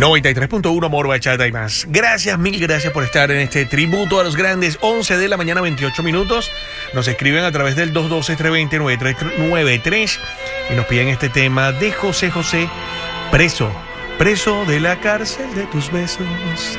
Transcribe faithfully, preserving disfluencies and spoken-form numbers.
noventa y tres punto uno Amor, Bachata y más. Gracias, mil gracias por estar en este tributo a los grandes. once de la mañana, veintiocho minutos. Nos escriben a través del dos uno dos, tres dos cero, nueve tres nueve tres y nos piden este tema de José José, Preso, preso de la cárcel de tus besos.